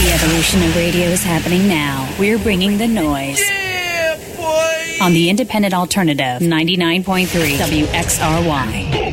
The evolution of radio is happening now. We're bringing the noise. Yeah, boy! On the independent alternative, 99.3 WXRY.